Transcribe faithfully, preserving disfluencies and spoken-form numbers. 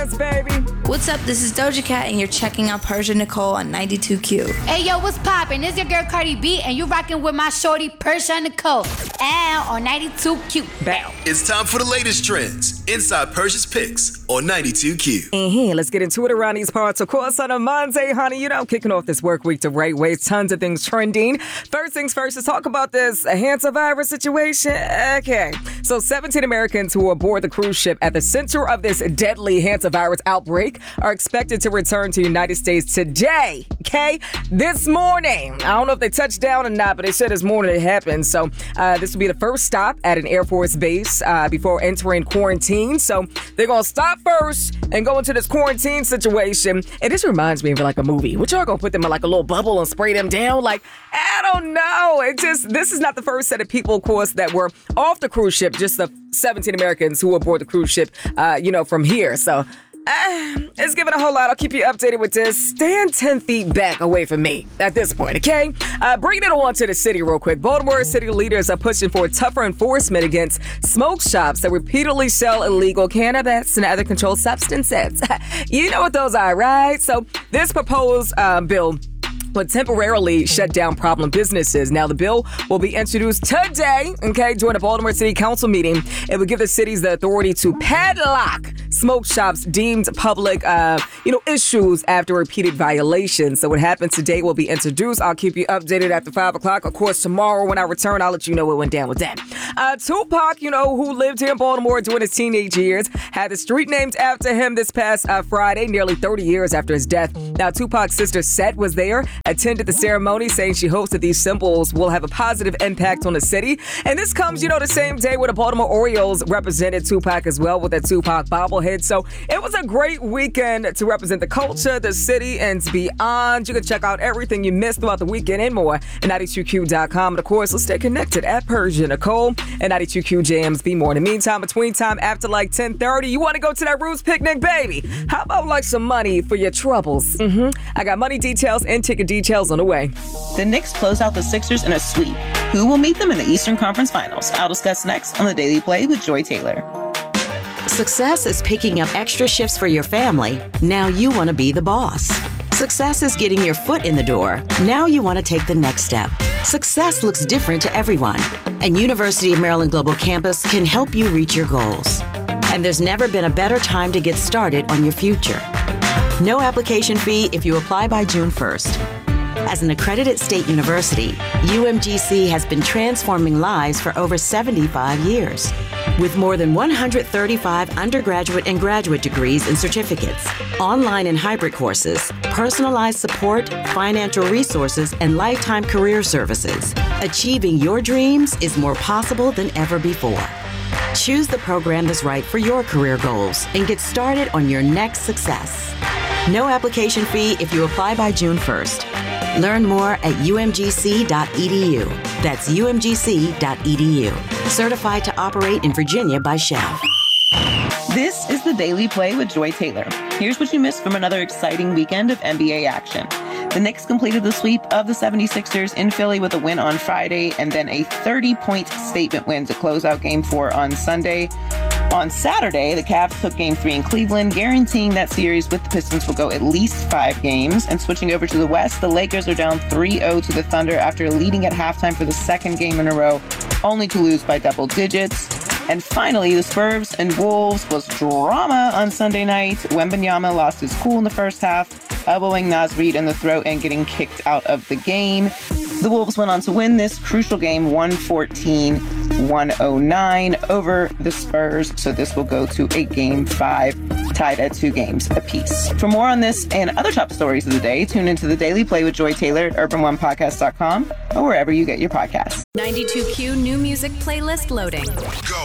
dance, baby. What's up? This is Doja Cat, and you're checking out Persia Nicole on ninety-two Q. Hey, yo, what's poppin'? It's your girl Cardi B, and you rockin' with my shorty Persia Nicole. And on ninety-two Q. Bow. It's time for the latest trends inside Persia's Picks on ninety-two Q. Mm-hmm. Let's get into it around these parts. Of course, on a Monday, honey, you know, I'm kicking off this work week the right way. Tons of things trending. First things first, let's talk about this hantavirus situation. Okay. So seventeen Americans who were aboard the cruise ship at the center of this deadly hantavirus outbreak are expected to return to the United States today. Okay? This morning. I don't know if they touched down or not, but they said this morning it happened. So uh, this will be the first stop at an Air Force base uh, before entering quarantine. So they're going to stop first and go into this quarantine situation. And this reminds me of like a movie. What y'all going to put them in like a little bubble and spray them down? Like, I don't know. It just, this is not the first set of people, of course, that were off the cruise ship. Just the seventeen Americans who were aboard the cruise ship, uh, you know, from here. So uh, it's giving a whole lot. I'll keep you updated with this. Stand ten feet back away from me at this point, okay? Uh, bringing it on to the city real quick. Baltimore city leaders are pushing for tougher enforcement against smoke shops that repeatedly sell illegal cannabis and other controlled substances. You know what those are, right? So this proposed uh, bill but temporarily shut down problem businesses. Now, the bill will be introduced today, okay, during a Baltimore City Council meeting. It would give the cities the authority to padlock smoke shops deemed public, uh, you know, issues after repeated violations. So what happens today will be introduced. I'll keep you updated after five o'clock. Of course, tomorrow when I return, I'll let you know what went down with that. Uh, Tupac, you know, who lived here in Baltimore during his teenage years, had the street named after him this past uh, Friday, nearly thirty years after his death. Now, Tupac's sister, Seth, was there, attended the ceremony, saying she hopes that these symbols will have a positive impact on the city. And this comes, you know, the same day where the Baltimore Orioles represented Tupac as well with that Tupac bobblehead. So it was a great weekend to represent the culture, the city, and beyond. You can check out everything you missed throughout the weekend and more at ninety-two Q dot com. And of course, let's stay connected at Persia Nicole and ninety-two Q Jams Be More. In the meantime, between time after like ten thirty, you want to go to that Roots picnic, baby? How about like some money for your troubles? Mm-hmm. I got money details and ticket details on the way. The Knicks close out the Sixers in a sweep. Who will meet them in the Eastern Conference Finals? I'll discuss next on the Daily Play with Joy Taylor. Success is picking up extra shifts for your family. Now you want to be the boss. Success is getting your foot in the door. Now you want to take the next step. Success looks different to everyone, and University of Maryland Global Campus can help you reach your goals. And there's never been a better time to get started on your future. No application fee if you apply by June first. As an accredited state university, U M G C has been transforming lives for over seventy-five years. With more than one hundred thirty-five undergraduate and graduate degrees and certificates, online and hybrid courses, personalized support, financial resources, and lifetime career services, achieving your dreams is more possible than ever before. Choose the program that's right for your career goals and get started on your next success. No application fee if you apply by June first. Learn more at U M G C dot E D U. That's U M G C dot E D U. Certified to operate in Virginia by Shell. This is the Daily Play with Joy Taylor. Here's what you missed from another exciting weekend of N B A action. The Knicks completed the sweep of the seventy-sixers in Philly with a win on Friday and then a thirty-point statement win to close out Game four on Sunday. On Saturday, the Cavs took Game three in Cleveland, guaranteeing that series with the Pistons will go at least five games. And switching over to the West, the Lakers are down three oh to the Thunder after leading at halftime for the second game in a row, only to lose by double digits. And finally, the Spurs and Wolves was drama on Sunday night. Wembanyama lost his cool in the first half, elbowing Naz Reid in the throat and getting kicked out of the game. The Wolves went on to win this crucial game one fourteen to one oh nine over the Spurs. So this will go to a game five tied at two games apiece. For more on this and other top stories of the day, tune into the Daily Play with Joy Taylor at urban one podcast dot com or wherever you get your podcasts. ninety-two Q new music playlist loading.